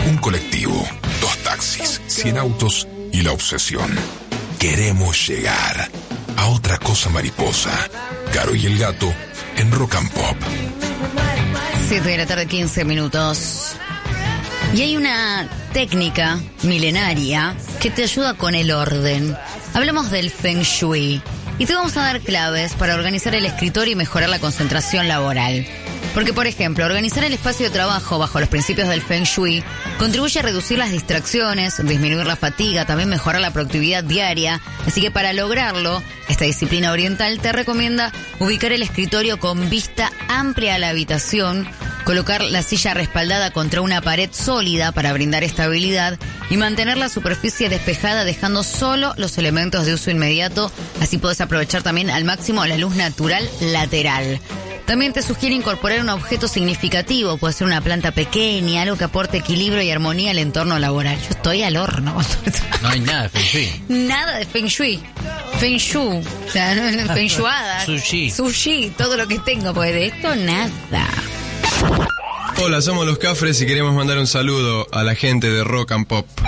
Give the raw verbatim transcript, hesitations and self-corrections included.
Un colectivo, dos taxis, cien autos y la obsesión. Queremos llegar a otra cosa mariposa. Caro y el gato en Rock and Pop. siete de la tarde, quince minutos. Y hay una técnica milenaria que te ayuda con el orden. Hablamos del Feng Shui. Y te vamos a dar claves para organizar el escritorio y mejorar la concentración laboral. Porque, por ejemplo, organizar el espacio de trabajo bajo los principios del Feng Shui contribuye a reducir las distracciones, disminuir la fatiga, también mejorar la productividad diaria. Así que para lograrlo, esta disciplina oriental te recomienda ubicar el escritorio con vista amplia a la habitación, colocar la silla respaldada contra una pared sólida para brindar estabilidad y mantener la superficie despejada dejando solo los elementos de uso inmediato. Así puedes aprovechar también al máximo la luz natural lateral. También te sugiere incorporar un objeto significativo, puede ser una planta pequeña, algo que aporte equilibrio y armonía al entorno laboral. Yo estoy al horno. No hay nada de Feng Shui. Nada de Feng Shui. Feng Shui. O sea, no, Feng Shuada. Sushi. Sushi, todo lo que tengo, pues de esto nada. Hola, somos los Cafres y queremos mandar un saludo a la gente de Rock and Pop.